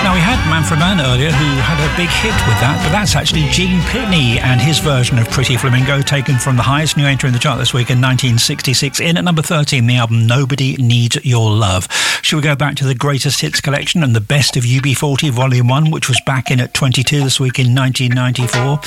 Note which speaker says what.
Speaker 1: Now, we had Manfred Mann earlier who had a big hit with that, but that's actually Gene Pitney and his version of Pretty Flamingo, taken from the highest new entry in the chart this week in 1966, in at number 13, the album Nobody Needs Your Love. Should we go back to the Greatest Hits collection and the Best of UB40 Volume 1, which was back in at 22 this week in 1994?